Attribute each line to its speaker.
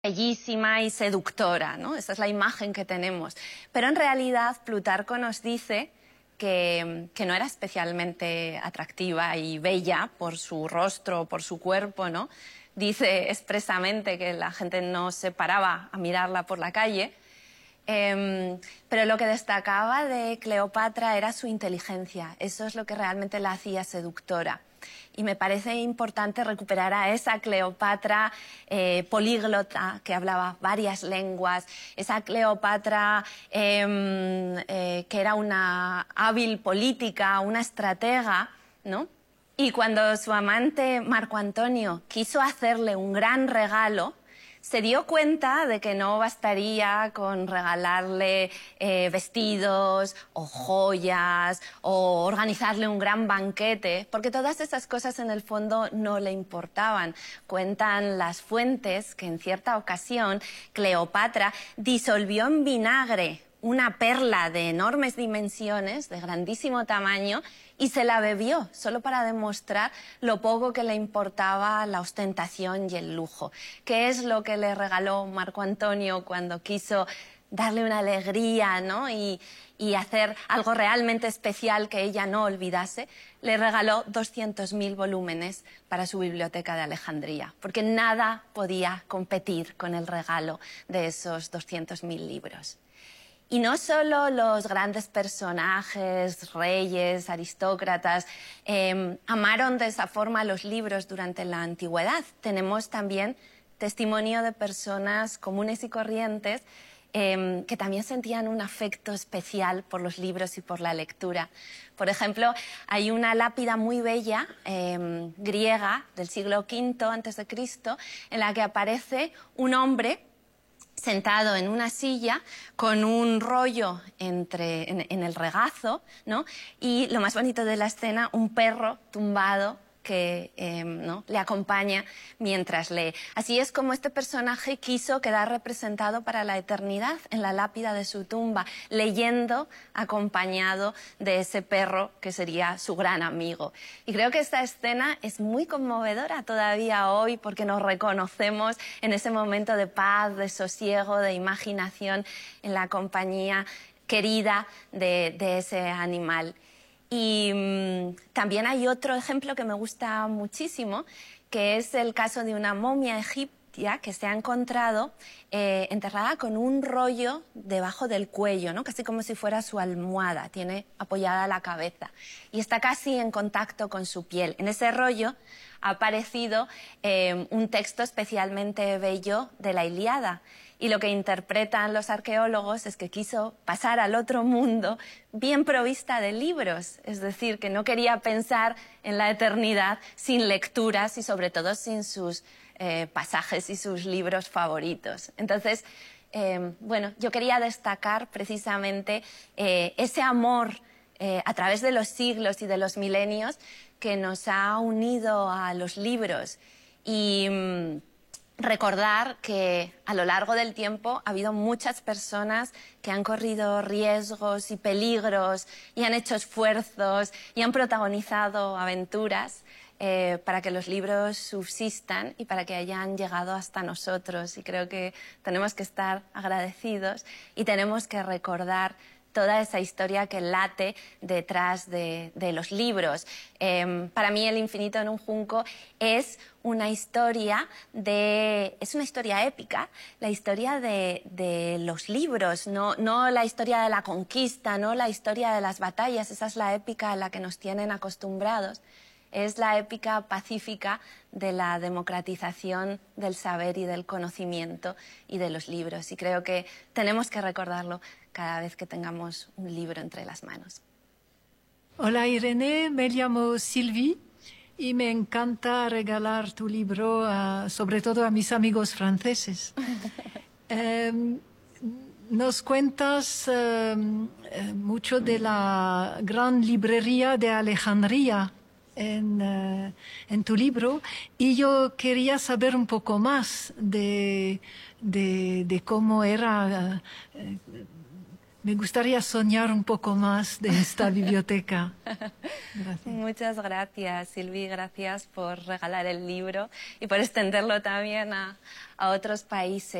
Speaker 1: bellísima y seductora, ¿no? Esa es la imagen que tenemos. Pero en realidad Plutarco nos dice que no era especialmente atractiva y bella por su rostro, por su cuerpo, ¿no? Dice expresamente que la gente no se paraba a mirarla por la calle. Pero lo que destacaba de Cleopatra era su inteligencia. Eso es lo que realmente la hacía seductora. Y me parece importante recuperar a esa Cleopatra políglota que hablaba varias lenguas, esa Cleopatra que era una hábil política, una estratega, ¿no? Y cuando su amante Marco Antonio quiso hacerle un gran regalo, se dio cuenta de que no bastaría con regalarle vestidos o joyas o organizarle un gran banquete, porque todas esas cosas en el fondo no le importaban. Cuentan las fuentes que en cierta ocasión Cleopatra disolvió en vinagre una perla de enormes dimensiones, de grandísimo tamaño, y se la bebió, solo para demostrar lo poco que le importaba la ostentación y el lujo. ¿Qué es lo que le regaló Marco Antonio cuando quiso darle una alegría, ¿no? y hacer algo realmente especial que ella no olvidase? Le regaló 200.000 volúmenes para su biblioteca de Alejandría, porque nada podía competir con el regalo de esos 200.000 libros. Y no solo los grandes personajes, reyes, aristócratas, amaron de esa forma los libros durante la antigüedad. Tenemos también testimonio de personas comunes y corrientes que también sentían un afecto especial por los libros y por la lectura. Por ejemplo, hay una lápida muy bella griega del siglo V a.C. en la que aparece un hombre sentado en una silla con un rollo en el regazo, ¿no? Y lo más bonito de la escena, un perro tumbado que ¿no? le acompaña mientras lee. Así es como este personaje quiso quedar representado para la eternidad en la lápida de su tumba, leyendo acompañado de ese perro que sería su gran amigo. Y creo que esta escena es muy conmovedora todavía hoy porque nos reconocemos en ese momento de paz, de sosiego, de imaginación en la compañía querida de ese animal. Y también hay otro ejemplo que me gusta muchísimo, que es el caso de una momia egipcia que se ha encontrado enterrada con un rollo debajo del cuello, ¿no? Casi como si fuera su almohada, tiene apoyada la cabeza y está casi en contacto con su piel. En ese rollo ha aparecido un texto especialmente bello de la Ilíada. Y lo que interpretan los arqueólogos es que quiso pasar al otro mundo bien provista de libros, es decir, que no quería pensar en la eternidad sin lecturas y sobre todo sin sus pasajes y sus libros favoritos. Entonces, bueno, yo quería destacar precisamente ese amor a través de los siglos y de los milenios que nos ha unido a los libros y recordar que a lo largo del tiempo ha habido muchas personas que han corrido riesgos y peligros y han hecho esfuerzos y han protagonizado aventuras para que los libros subsistan y para que hayan llegado hasta nosotros. Y creo que tenemos que estar agradecidos y tenemos que recordar toda esa historia que late detrás de los libros. Para mí El infinito en un junco es una historia épica, la historia de los libros, no la historia de la conquista, no la historia de las batallas, esa es la épica a la que nos tienen acostumbrados. Es la épica pacífica de la democratización del saber y del conocimiento y de los libros. Y creo que tenemos que recordarlo cada vez que tengamos un libro entre las manos.
Speaker 2: Hola Irene, me llamo Sylvie y me encanta regalar tu libro sobre todo a mis amigos franceses. Nos cuentas mucho de la gran librería de Alejandría en tu libro y yo quería saber un poco más de cómo era me gustaría soñar un poco más de esta biblioteca. Gracias.
Speaker 1: Muchas gracias, Silvi. Gracias por regalar el libro y por extenderlo también a otros países.